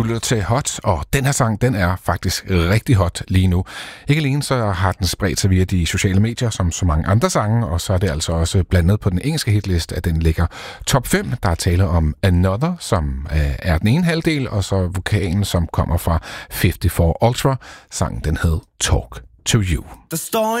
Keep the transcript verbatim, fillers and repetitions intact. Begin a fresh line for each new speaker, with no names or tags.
Du lytter til Hot, og den her sang, den er faktisk rigtig hot lige nu. Ikke alene så har den spredt sig via de sociale medier, som så mange andre sange, og så er det altså også blandet på den engelske hitliste, at den ligger top fem. Der er tale om Another, som er den ene halvdel, og så vokalen, som kommer fra femoghalvfjerds Ultra. Sangen, den hed Talk to You.
Der står